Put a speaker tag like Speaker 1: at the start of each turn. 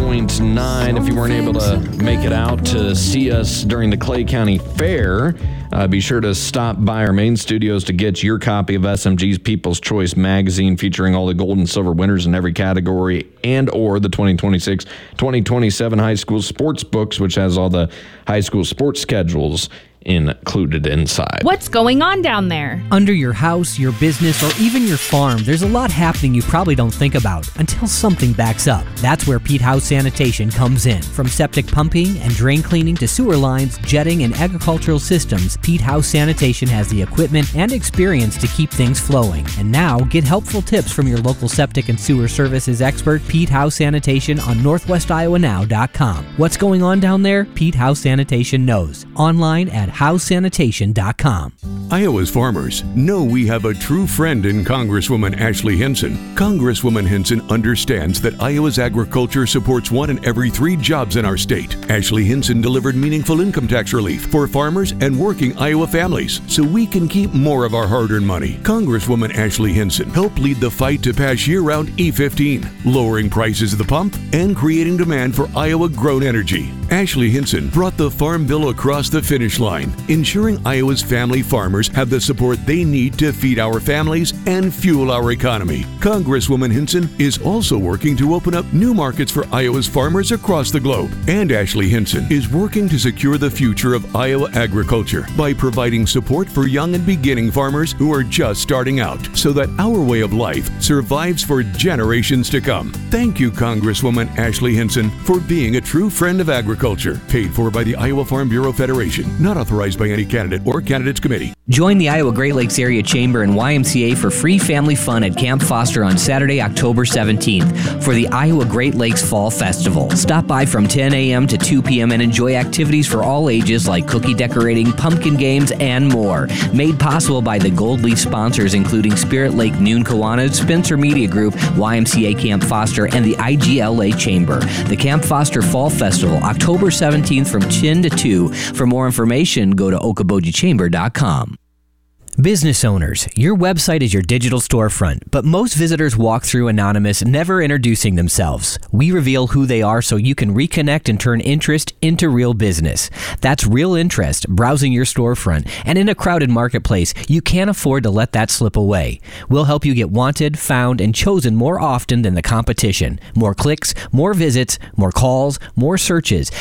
Speaker 1: 101.9. If you weren't able to make it out to see us during the Clay County Fair, be sure to stop by our main studios to get your copy of SMG's People's Choice magazine featuring all the gold and silver winners in every category and or the 2026-2027 high school sports books, which has all the high school sports schedules included inside.
Speaker 2: What's going on down there?
Speaker 3: Under your house, your business, or even your farm, there's a lot happening you probably don't think about until something backs up. That's where Pete House Sanitation comes in. From septic pumping and drain cleaning to sewer lines, jetting, and agricultural systems, Pete House Sanitation has the equipment and experience to keep things flowing. And now, get helpful tips from your local septic and sewer services expert, Pete House Sanitation, on NorthwestIowaNow.com. What's going on down there? Pete House Sanitation knows. Online at housesanitation.com.
Speaker 4: Iowa's farmers know we have a true friend in Congresswoman Ashley Hinson. Congresswoman Hinson understands that Iowa's agriculture supports 1 in every 3 jobs in our state. Ashley Hinson delivered meaningful income tax relief for farmers and working Iowa families so we can keep more of our hard-earned money. Congresswoman Ashley Hinson helped lead the fight to pass year-round E15, lowering prices at the pump and creating demand for Iowa-grown energy. Ashley Hinson brought the Farm Bill across the finish line, ensuring Iowa's family farmers have the support they need to feed our families and fuel our economy. Congresswoman Hinson is also working to open up new markets for Iowa's farmers across the globe. And Ashley Hinson is working to secure the future of Iowa agriculture by providing support for young and beginning farmers who are just starting out so that our way of life survives for generations to come. Thank you, Congresswoman Ashley Hinson, for being a true friend of agriculture. Paid for by the Iowa Farm Bureau Federation. Not authorized by any candidate or candidates committee.
Speaker 5: Join the Iowa Great Lakes Area Chamber and YMCA for free family fun at Camp Foster on Saturday, October 17th for the Iowa Great Lakes Fall Festival. Stop by from 10 a.m. to 2 p.m. and enjoy activities for all ages like cookie decorating, pumpkin games, and more. Made possible by the Gold Leaf sponsors including Spirit Lake Noon Kiwanis, Spencer Media Group, YMCA Camp Foster, and the IGLA Chamber. The Camp Foster Fall Festival, October 17th from 10 to 2. For more information, go to okabojichamber.com.
Speaker 3: Business owners, your website is your digital storefront, but most visitors walk through anonymous, never introducing themselves. We reveal who they are so you can reconnect and turn interest into real business. That's real interest, browsing your storefront, and in a crowded marketplace, you can't afford to let that slip away. We'll help you get wanted, found, and chosen more often than the competition. More clicks, more visits, more calls, more searches.